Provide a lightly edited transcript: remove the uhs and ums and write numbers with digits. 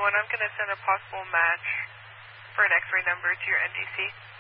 I'm going to send a possible match for an X-ray number to your NDC.